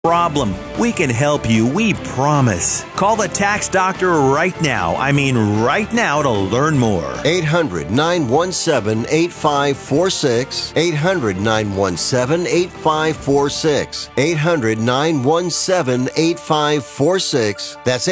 problem. We can help you, we promise. Call the tax doctor right now. I mean right now to learn more. 800-917-8546. 800-917-8546. 800-917-8546. That's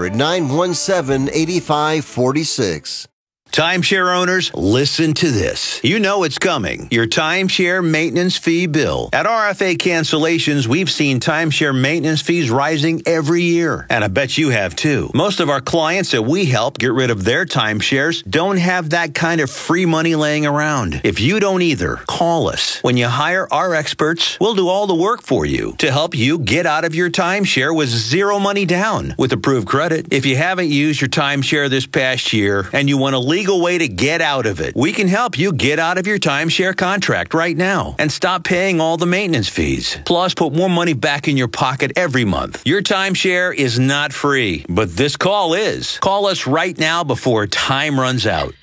800-917-8546. Timeshare owners, listen to this. You know it's coming. Your timeshare maintenance fee bill. At RFA Cancellations, we've seen timeshare maintenance fees rising every year. And I bet you have too. Most of our clients that we help get rid of their timeshares don't have that kind of free money laying around. If you don't either, call us. When you hire our experts, we'll do all the work for you to help you get out of your timeshare with zero money down with approved credit. If you haven't used your timeshare this past year and you want a legal way to get out of it, we can help you get out of your timeshare contract right now and stop paying all the maintenance fees. Plus, put more money back in your pocket every month. Your timeshare is not free, but this call is. Call us right now before time runs out.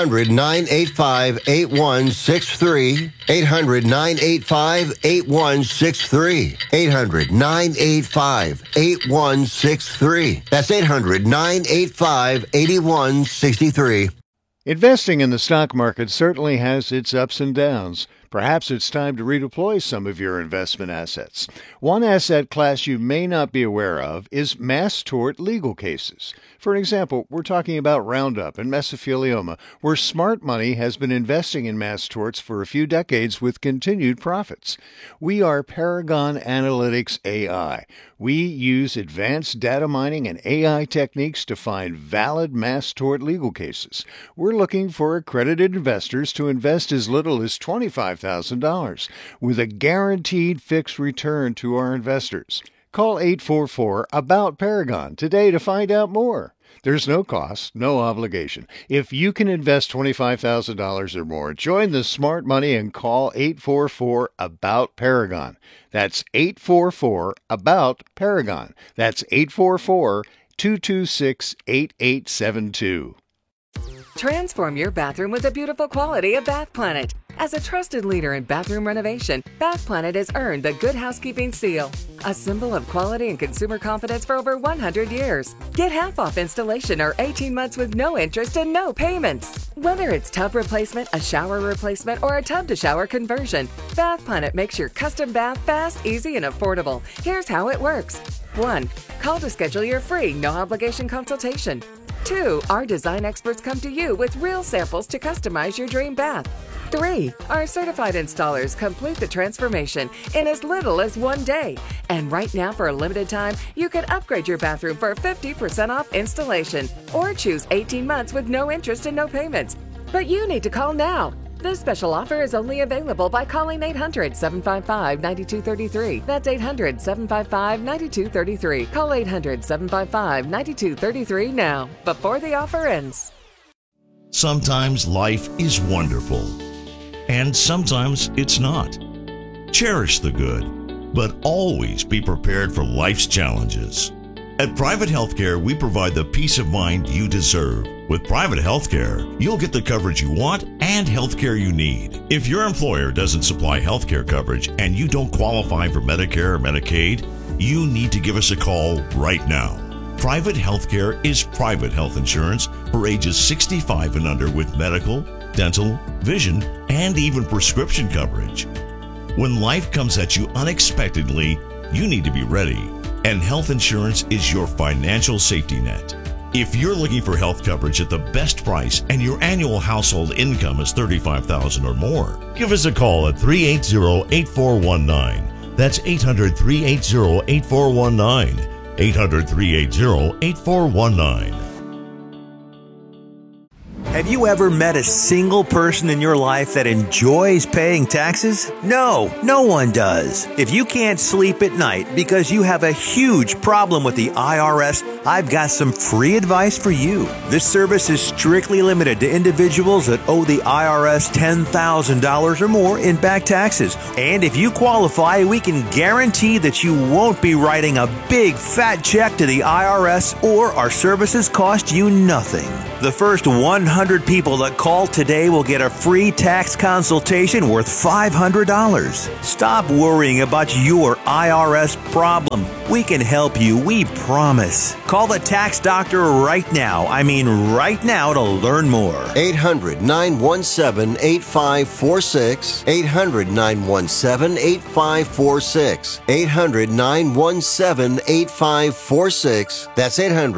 800-985-8163. 800-985-8163. 800-985-8163. That's 800-985-8163. Investing in the stock market certainly has its ups and downs. Perhaps it's time to redeploy some of your investment assets. One asset class you may not be aware of is mass tort legal cases. For example, we're talking about Roundup and mesothelioma, where smart money has been investing in mass torts for a few decades with continued profits. We are Paragon Analytics AI. We use advanced data mining and AI techniques to find valid mass tort legal cases. We're looking for accredited investors to invest as little as $25,000 with a guaranteed fixed return to our investors. Call 844-ABOUT-PARAGON today to find out more. There's no cost, no obligation. If you can invest $25,000 or more, join the smart money and call 844-ABOUT-PARAGON. That's 844-ABOUT-PARAGON. That's 844-226-8872. Transform your bathroom with the beautiful quality of Bath Planet. As a trusted leader in bathroom renovation, Bath Planet has earned the Good Housekeeping seal, a symbol of quality and consumer confidence for over 100 years. Get half off installation or 18 months with no interest and no payments. Whether it's tub replacement, a shower replacement, or a tub-to-shower conversion, Bath Planet makes your custom bath fast, easy, and affordable. Here's how it works. 1. Call to schedule your free, no-obligation consultation. 2. Our design experts come to you with real samples to customize your dream bath. 3. Our certified installers complete the transformation in as little as 1 day. And right now, for a limited time, you can upgrade your bathroom for 50% off installation or choose 18 months with no interest and no payments. But you need to call now. This special offer is only available by calling 800-755-9233. That's 800-755-9233. Call 800-755-9233 now, before the offer ends. Sometimes life is wonderful, and sometimes it's not. Cherish the good, but always be prepared for life's challenges. At Private Healthcare, we provide the peace of mind you deserve. With Private Healthcare, you'll get the coverage you want and healthcare you need. If your employer doesn't supply healthcare coverage and you don't qualify for Medicare or Medicaid, you need to give us a call right now. Private Healthcare is private health insurance for ages 65 and under with medical, dental, vision, and even prescription coverage. When life comes at you unexpectedly, you need to be ready. And health insurance is your financial safety net. If you're looking for health coverage at the best price and your annual household income is $35,000 or more, give us a call at 380-8419. That's 800-380-8419. 800-380-8419. Have you ever met a single person in your life that enjoys paying taxes? No, no one does. If you can't sleep at night because you have a huge problem with the IRS, I've got some free advice for you. This service is strictly limited to individuals that owe the IRS $10,000 or more in back taxes. And if you qualify, we can guarantee that you won't be writing a big fat check to the IRS, or our services cost you nothing. The first 100 100 people that call today will get a free tax consultation worth $500. Stop worrying about your IRS problem. We can help you, we promise. Call the tax doctor right now. I mean right now to learn more. 800-917-8546. 800-917-8546. 800-917-8546. That's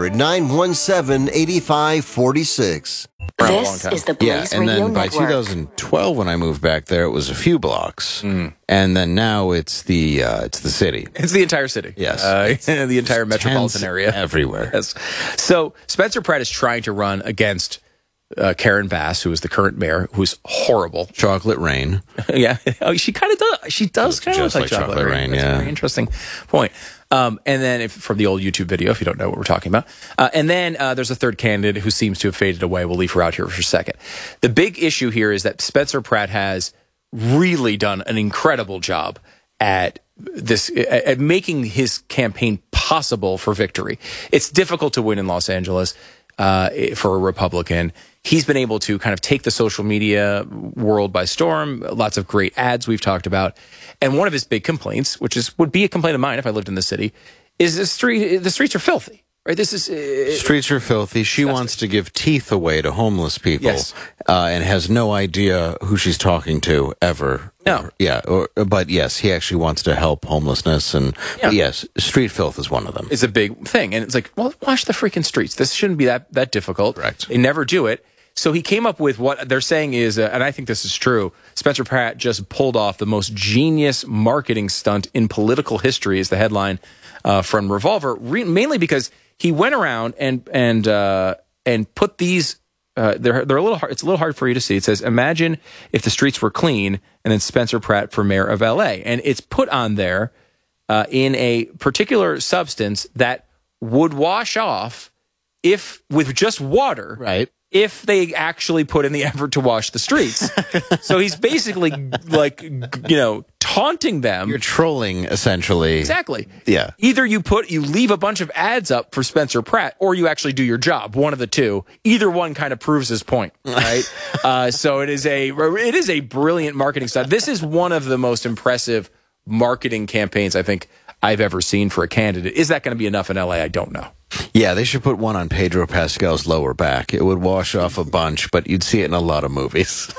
800-917-8546. This is the Blaze and Radio then by Network. 2012, when I moved back there, it was a few blocks, and then now it's the city. It's the entire city. Yes. The entire metropolitan Tents area. everywhere. Yes. So Spencer Pratt is trying to run against Karen Bass, who is the current mayor, who's horrible. Chocolate Rain. Yeah. Oh, she kind of does. She does kind of Just look like Chocolate Rain. That's a very interesting point. And then from the old YouTube video, if you don't know what we're talking about. And then there's a third candidate who seems to have faded away. We'll leave her out here for a second. The big issue here is that Spencer Pratt has really done an incredible job at making his campaign possible for victory. It's difficult to win in Los Angeles for a Republican. He's been able to kind of take the social media world by storm. Lots of great ads we've talked about. And one of his big complaints, which would be a complaint of mine if I lived in the city, is the streets are filthy. Right? This is Streets are filthy. She wants to give teeth away to homeless people, Yes. And has no idea who she's talking to ever. No. But yes, he actually wants to help homelessness, and but yes, street filth is one of them. is a big thing. And it's like, well, wash the freaking streets. This shouldn't be that difficult. Correct. They never do it. So he came up with what they're saying is, and I think this is true, Spencer Pratt just pulled off the most genius marketing stunt in political history, is the headline from Revolver, mainly because he went around and put these, they're a little hard, it's a little hard for you to see. It says, imagine if the streets were clean, and then Spencer Pratt for mayor of LA. And it's put on there in a particular substance that would wash off with just water. Right. If they actually put in the effort to wash the streets. So he's basically taunting them. You're trolling, essentially. Exactly. Yeah. Either you leave a bunch of ads up for Spencer Pratt, or you actually do your job. One of the two. Either one kind of proves his point, right? So it is a brilliant marketing stunt. This is one of the most impressive marketing campaigns I think I've ever seen for a candidate. Is that going to be enough in LA? I don't know. Yeah, they should put one on Pedro Pascal's lower back. It would wash off a bunch, but you'd see it in a lot of movies.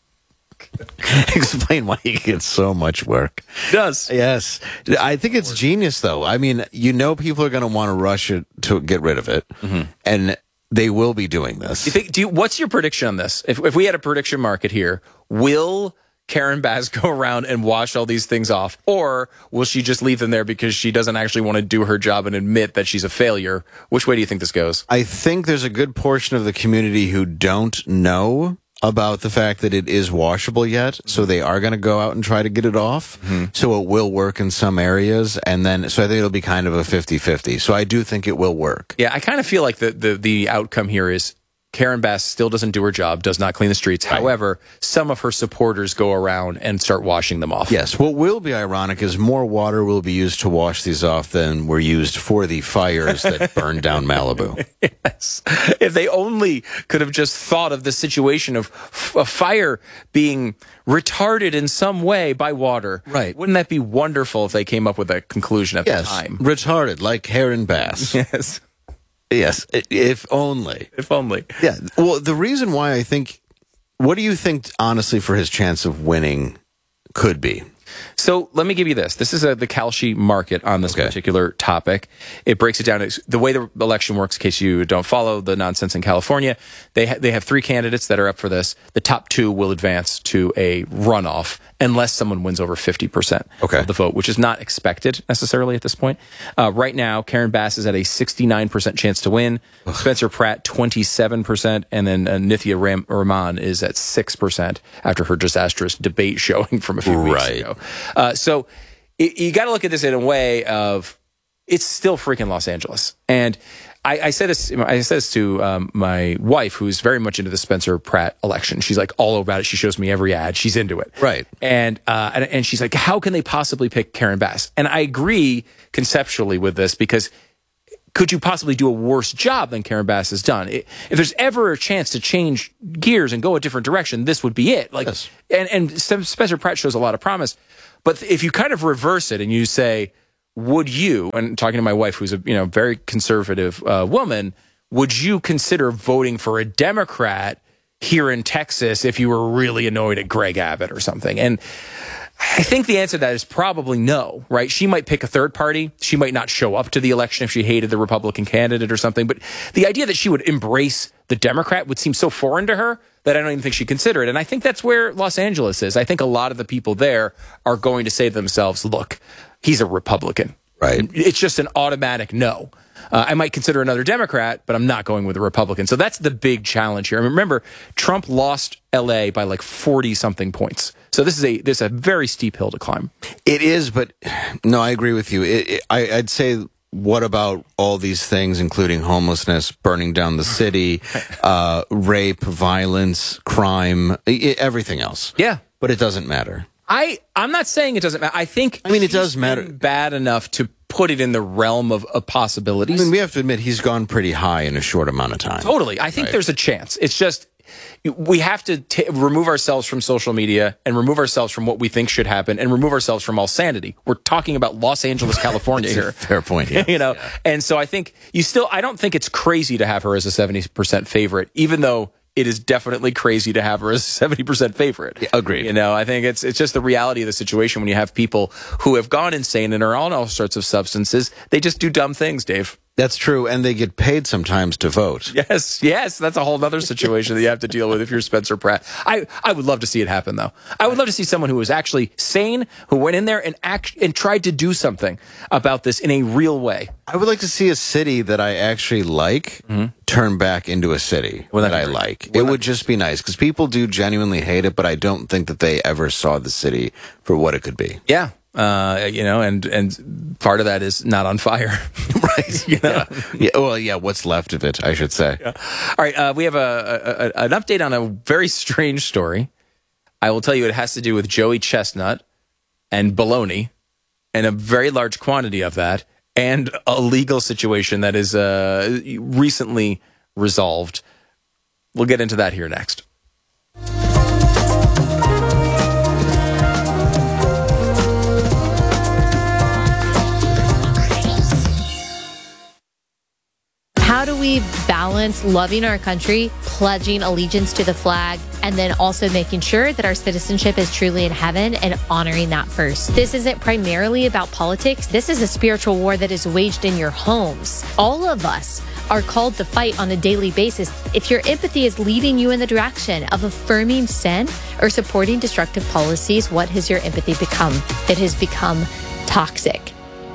Explain why he gets so much work. It does. Yes. I think it's genius, though. I mean, people are going to want to rush it to get rid of it, and they will be doing this. What's your prediction on this? If we had a prediction market here, will Karen Bass go around and wash all these things off, or will she just leave them there because she doesn't actually want to do her job and admit that she's a failure? Which way do you think this goes? I think there's a good portion of the community who don't know about the fact that it is washable yet, so they are going to go out and try to get it off. So it will work in some areas, and then so I think it'll be kind of a 50-50. So I do think it will work. Yeah, I kind of feel like the outcome here is Karen Bass still doesn't do her job, does not clean the streets. Right. However, some of her supporters go around and start washing them off. Yes. What will be ironic is more water will be used to wash these off than were used for the fires that burned down Malibu. Yes. If they only could have just thought of the situation of a fire being retarded in some way by water. Right. Wouldn't that be wonderful if they came up with that conclusion at the time? Retarded, like Karen Bass. Yes. Yes, if only. If only. Yeah. Well, the reason why I think, what do you think, honestly, for his chance of winning could be? So let me give you this. This is the Kalshi market on this particular topic. It breaks it down. The way the election works, in case you don't follow the nonsense in California, they have three candidates that are up for this. The top two will advance to a runoff unless someone wins over 50% of the vote, which is not expected necessarily at this point. Right now, Karen Bass is at a 69% chance to win. Spencer Pratt, 27%. And then Nithya Raman is at 6% after her disastrous debate showing from a few weeks ago. So you got to look at this in a way of it's still freaking Los Angeles. And I said this to my wife, who's very much into the Spencer Pratt election. She's like all about it. She shows me every ad. She's into it. Right. And she's like, how can they possibly pick Karen Bass? And I agree conceptually with this because could you possibly do a worse job than Karen Bass has done? If there's ever a chance to change gears and go a different direction, this would be it. Like, yes. And Spencer Pratt shows a lot of promise. But if you kind of reverse it and you say, would you, and talking to my wife, who's a very conservative woman, would you consider voting for a Democrat here in Texas if you were really annoyed at Greg Abbott or something? And I think the answer to that is probably no, right? She might pick a third party. She might not show up to the election if she hated the Republican candidate or something. But the idea that she would embrace the Democrat would seem so foreign to her that I don't even think she'd consider it. And I think that's where Los Angeles is. I think a lot of the people there are going to say to themselves, look, he's a Republican. Right. It's just an automatic no. I might consider another Democrat, but I'm not going with a Republican. So that's the big challenge here. I mean, remember, Trump lost L.A. by like 40-something points. So this is a very steep hill to climb. It is, but no, I agree with you. I'd say, what about all these things, including homelessness, burning down the city, rape, violence, crime, everything else? Yeah. But it doesn't matter. I'm not saying it doesn't matter. I mean, it does matter. Bad enough to put it in the realm of possibilities. I mean, we have to admit he's gone pretty high in a short amount of time. Totally. I think there's a chance. It's just we have to remove ourselves from social media and remove ourselves from what we think should happen and remove ourselves from all sanity. We're talking about Los Angeles, California here. Fair point. Yeah. Yeah. And so I think I don't think it's crazy to have her as a 70% favorite, even though it is definitely crazy to have her as a 70% favorite. Yeah, agreed. I think it's just the reality of the situation when you have people who have gone insane and are on all sorts of substances. They just do dumb things, Dave. That's true, and they get paid sometimes to vote. Yes, that's a whole other situation that you have to deal with if you're Spencer Pratt. I would love to see it happen, though. I would love to see someone who was actually sane, who went in there and tried to do something about this in a real way. I would like to see a city that I actually like turn back into a city that I like. It would just be nice, because people do genuinely hate it, but I don't think that they ever saw the city for what it could be. Yeah. And part of that is not on fire. Right. Yeah. What's left of it, I should say. Yeah. All right. We have an update on a very strange story. I will tell you it has to do with Joey Chestnut and bologna and a very large quantity of that and a legal situation that is recently resolved. We'll get into that here next. How do we balance loving our country, pledging allegiance to the flag, and then also making sure that our citizenship is truly in heaven and honoring that first? This isn't primarily about politics. This is a spiritual war that is waged in your homes. All of us are called to fight on a daily basis. If your empathy is leading you in the direction of affirming sin or supporting destructive policies, what has your empathy become? It has become toxic.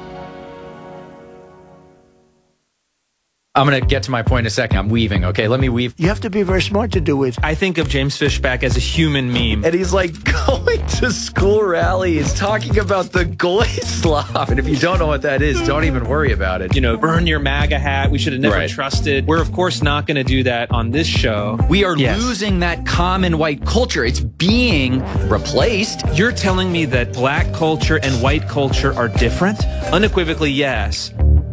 I'm going to get to my point in a second. I'm weaving, okay? Let me weave. You have to be very smart to do it. I think of James Fishback as a human meme. And he's like going to school rallies, talking about the Goyslav. And if you don't know what that is, don't even worry about it. Burn your MAGA hat. We should have never trusted. We're, of course, not going to do that on this show. We are losing that common white culture. It's being replaced. You're telling me that black culture and white culture are different? Unequivocally, yes.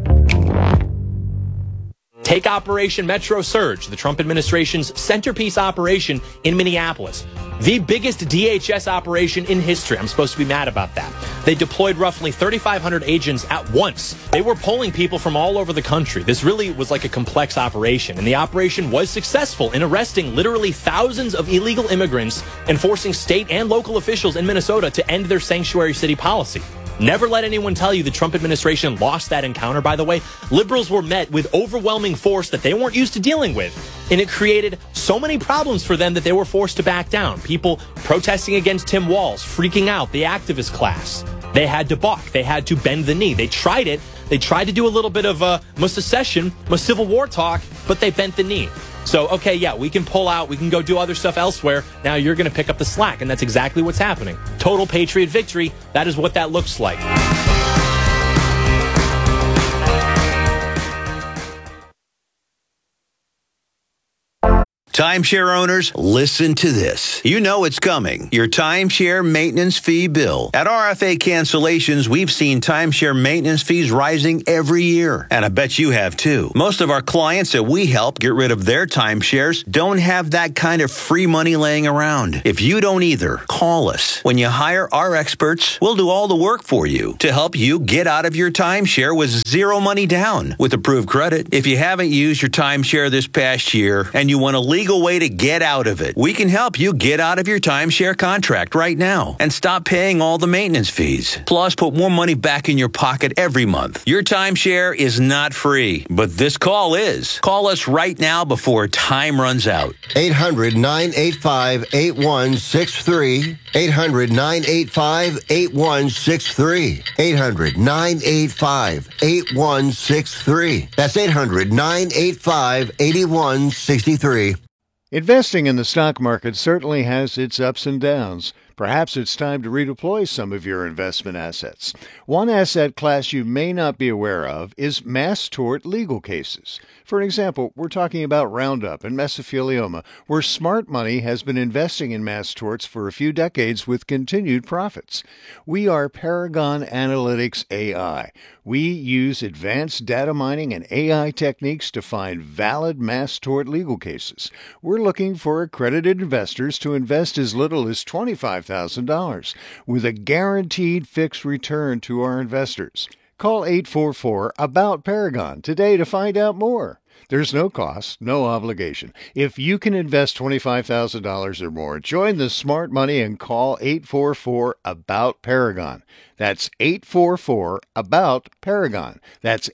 Take Operation Metro Surge, the Trump administration's centerpiece operation in Minneapolis. The biggest DHS operation in history. I'm supposed to be mad about that. They deployed roughly 3,500 agents at once. They were polling people from all over the country. This really was like a complex operation, and the operation was successful in arresting literally thousands of illegal immigrants and forcing state and local officials in Minnesota to end their sanctuary city policy. Never let anyone tell you the Trump administration lost that encounter, by the way. Liberals were met with overwhelming force that they weren't used to dealing with. And it created so many problems for them that they were forced to back down. People protesting against Tim Walz, freaking out, the activist class. They had to balk. They had to bend the knee. They tried it. They tried to do a little bit of secession, Civil War talk, but they bent the knee. So, okay, yeah, we can pull out, we can go do other stuff elsewhere. Now you're going to pick up the slack, and that's exactly what's happening. Total Patriot victory. That is what that looks like. Timeshare owners, listen to this. You know it's coming. Your timeshare maintenance fee bill. At RFA Cancellations, we've seen timeshare maintenance fees rising every year. And I bet you have too. Most of our clients that we help get rid of their timeshares don't have that kind of free money laying around. If you don't either, call us. When you hire our experts, we'll do all the work for you to help you get out of your timeshare with zero money down with approved credit. If you haven't used your timeshare this past year and you want a legal way to get out of it, we can help you get out of your timeshare contract right now and stop paying all the maintenance fees. Plus, put more money back in your pocket every month. Your timeshare is not free, but this call is. Call us right now before time runs out. 800-985-8163. 800-985-8163. 800-985-8163. That's 800-985-8163. Investing in the stock market certainly has its ups and downs. Perhaps it's time to redeploy some of your investment assets. One asset class you may not be aware of is mass tort legal cases. For example, we're talking about Roundup and mesothelioma, where smart money has been investing in mass torts for a few decades with continued profits. We are Paragon Analytics AI. We use advanced data mining and AI techniques to find valid mass tort legal cases. We're looking for accredited investors to invest as little as $25,000 with a guaranteed fixed return to our investors. Call 844-ABOUT-PARAGON today to find out more. There's no cost, no obligation. If you can invest $25,000 or more, join the smart money and call 844-ABOUT-PARAGON. That's 844-ABOUT-PARAGON. That's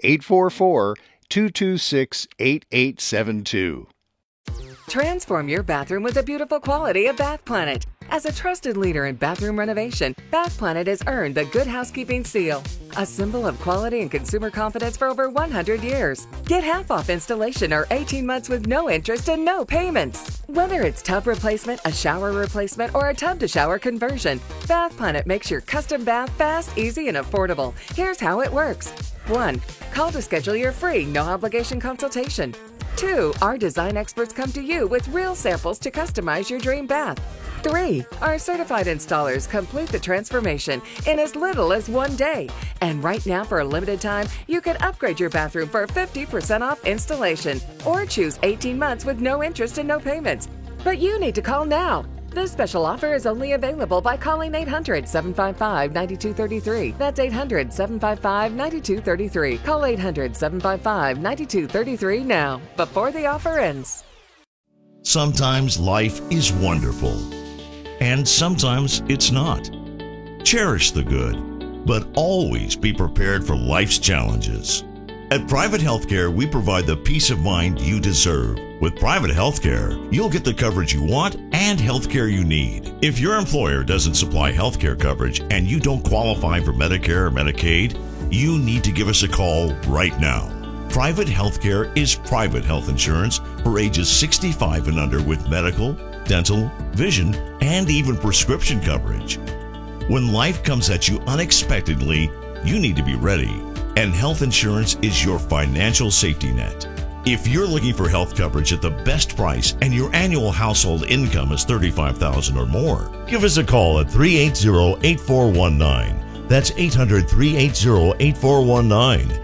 844-226-8872. Transform your bathroom with the beautiful quality of Bath Planet. As a trusted leader in bathroom renovation, Bath Planet has earned the Good Housekeeping seal, a symbol of quality and consumer confidence for over 100 years. Get half off installation or 18 months with no interest and no payments. Whether it's tub replacement, a shower replacement, or a tub-to-shower conversion, Bath Planet makes your custom bath fast, easy, and affordable. Here's how it works. 1. Call to schedule your free, no-obligation consultation. 2. Our design experts come to you with real samples to customize your dream bath. 3. Our certified installers complete the transformation in as little as 1 day. And right now, for a limited time, you can upgrade your bathroom for 50% off installation or choose 18 months with no interest and no payments. But you need to call now. This special offer is only available by calling 800-755-9233. That's 800-755-9233. Call 800-755-9233 now, before the offer ends. Sometimes life is wonderful, and sometimes it's not. Cherish the good, but always be prepared for life's challenges. At Private Healthcare, we provide the peace of mind you deserve. With Private Healthcare, you'll get the coverage you want and healthcare you need. If your employer doesn't supply healthcare coverage and you don't qualify for Medicare or Medicaid, you need to give us a call right now. Private Healthcare is private health insurance for ages 65 and under with medical, dental, vision, and even prescription coverage. When life comes at you unexpectedly, you need to be ready. And health insurance is your financial safety net. If you're looking for health coverage at the best price and your annual household income is $35,000 or more, give us a call at 380-8419. That's 800-380-8419.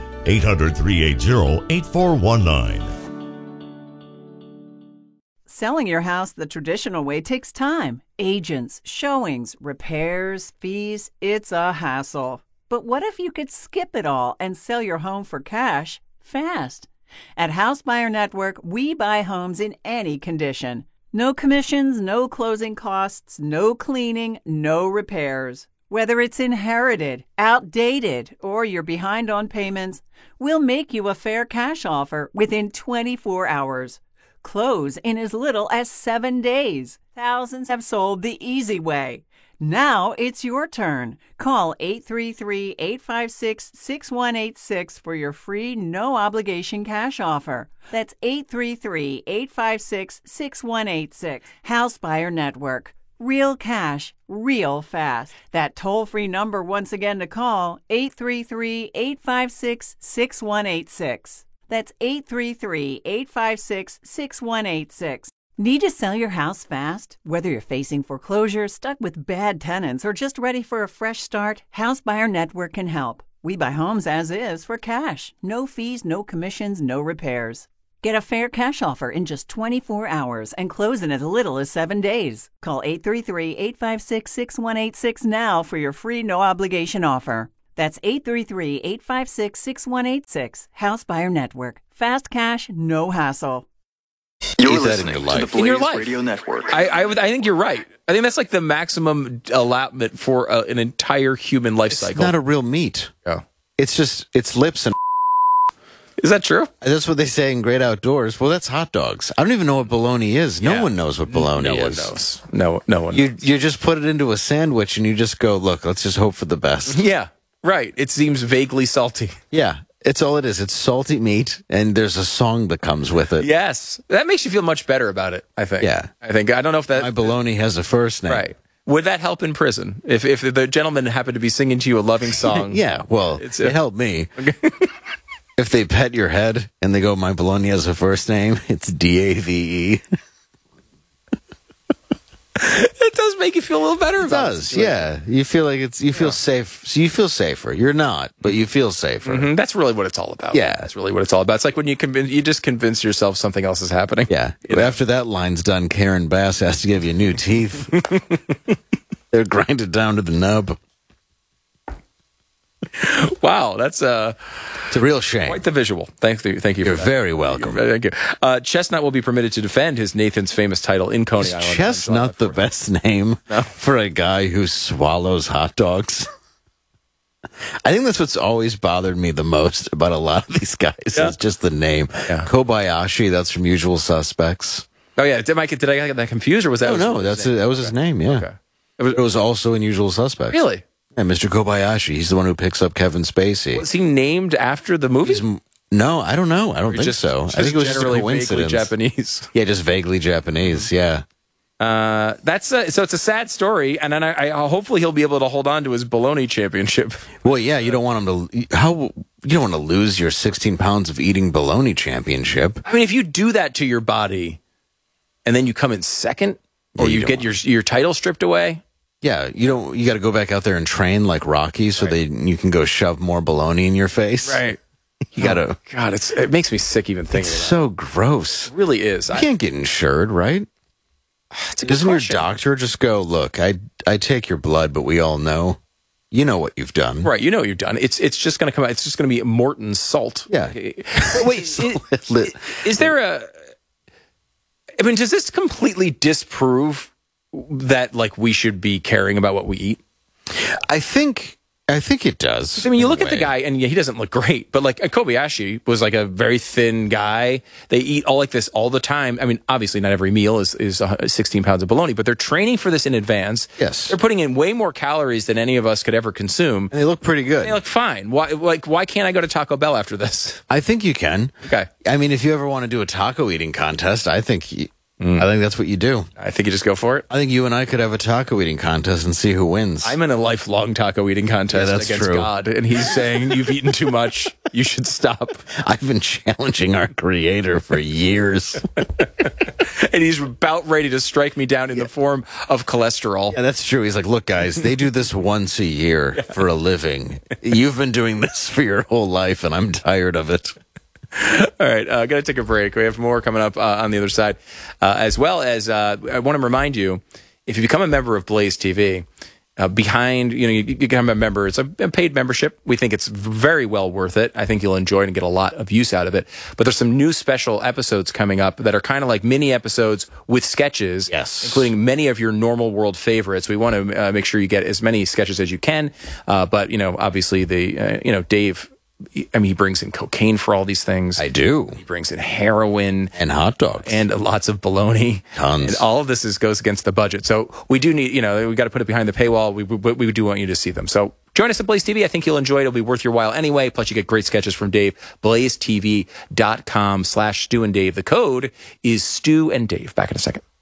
800-380-8419. Selling your house the traditional way takes time. Agents, showings, repairs, fees, it's a hassle. But what if you could skip it all and sell your home for cash fast? At House Buyer Network, we buy homes in any condition. No commissions, no closing costs, no cleaning, no repairs. Whether it's inherited, outdated, or you're behind on payments, we'll make you a fair cash offer within 24 hours. Close in as little as 7 days. Thousands have sold the easy way. Now it's your turn. Call 833-856-6186 for your free, no-obligation cash offer. That's 833-856-6186. House Buyer Network. Real cash, real fast. That toll-free number once again to call, 833-856-6186. That's 833-856-6186. Need to sell your house fast? Whether you're facing foreclosure, stuck with bad tenants, or just ready for a fresh start, House Buyer Network can help. We buy homes as is for cash. No fees, no commissions, no repairs. Get a fair cash offer in just 24 hours and close in as little as 7 days. Call 833-856-6186 now for your free no-obligation offer. That's 833-856-6186. House Buyer Network. Fast cash, no hassle. You're listening to the Blaze Radio Network. I think you're right. I think that's like the maximum allotment for an entire human life cycle. It's not a real meat. Oh. It's just, it's lips and... Is that true? That's what they say in Great Outdoors. Well, that's hot dogs. I don't even know what bologna is. No one knows what bologna is. No one knows. No one knows. You just put it into a sandwich and you just go, look, let's just hope for the best. Yeah, right. It seems vaguely salty. Yeah. It's all it is. It's salty meat, and there's a song that comes with it. Yes. That makes you feel much better about it, I think. Yeah. I don't know if that... My bologna has a first name. Right. Would that help in prison? If the gentleman happened to be singing to you a loving song? Yeah, well, it helped me. If they pet your head and they go, my bologna has a first name, it's D-A-V-E. It does make you feel a little better about it. It does, yeah. You feel like you feel safe. So you feel safer. You're not, but you feel safer. Mm-hmm. That's really what it's all about. Yeah. That's really what it's all about. It's like when you just convince yourself something else is happening. Yeah. After that line's done, Karen Bass has to give you new teeth. They're grinded down to the nub. Wow, that's it's a real shame. Quite the visual. Thank you. You're very welcome. Thank you. Chestnut will be permitted to defend his Nathan's famous title in Coney Island. Is Chestnut the best name for a guy who swallows hot dogs? I think that's what's always bothered me the most about a lot of these guys is just the name. Yeah. Kobayashi, that's from Usual Suspects. Oh yeah, did I get that confused, or was that? No, that was his name. Yeah, okay. It was also in Usual Suspects. Really? And Mr. Kobayashi, he's the one who picks up Kevin Spacey. Was he named after the movie? No, I don't know. I don't think so. I think it was just a coincidence. Vaguely Japanese. Yeah, just vaguely Japanese. Yeah. That's so it's a sad story, and then I hopefully he'll be able to hold on to his bologna championship. Well, yeah, you don't want him to. You don't want to lose your 16 pounds of eating bologna championship. I mean, if you do that to your body, and then you come in second, or you get your title stripped away. Yeah, you got to go back out there and train like Rocky, so you can go shove more bologna in your face. Right. You got to. God, it makes me sick even thinking. It's so gross. It really is. You can't get insured, right? Doesn't your doctor just go, look, I take your blood, but we all know, you know what you've done. Right, you know what you've done. It's just going to come out. It's just going to be Morton's salt. Yeah. Wait, is there I mean, does this completely disprove that, like, we should be caring about what we eat? I think it does. I mean, you look at the guy, and he doesn't look great, but like Kobayashi was like a very thin guy. They eat all like this all the time. I mean, obviously not every meal is 16 pounds of bologna, but they're training for this in advance. Yes. They're putting in way more calories than any of us could ever consume. And they look pretty good. They look fine. Why can't I go to Taco Bell after this? I think you can. Okay. I mean, if you ever want to do a taco eating contest, I think that's what you do. I think you just go for it. I think you and I could have a taco eating contest and see who wins. I'm in a lifelong taco eting contest against God, and he's saying, you've eaten too much. You should stop. I've been challenging our creator for years. And he's about ready to strike me down in the form of cholesterol. Yeah, that's true. He's like, look, guys, they do this once a year for a living. You've been doing this for your whole life, and I'm tired of it. All right, got to take a break. We have more coming up on the other side, as well as I want to remind you, if you become a member of Blaze TV, you become a member. It's a paid membership. We think it's very well worth it. I think you'll enjoy it and get a lot of use out of it. But there's some new special episodes coming up that are kind of like mini episodes with sketches, including many of your normal world favorites. We want to make sure you get as many sketches as you can. But obviously Dave. I mean, he brings in cocaine for all these things. I do. He brings in heroin. And hot dogs. And lots of bologna. Tons. And all of this goes against the budget. So we do need, we got to put it behind the paywall. We do want you to see them. So join us at Blaze TV. I think you'll enjoy it. It'll be worth your while anyway. Plus, you get great sketches from Dave. BlazeTV.com/Stu and Dave. The code is Stu and Dave. Back in a second.